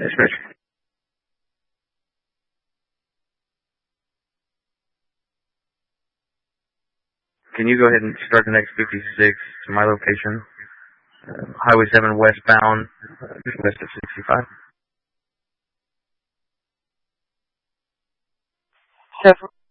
Dispatch. Can you go ahead and start the next 56 to my location? Highway 7 westbound, just west of 65. 7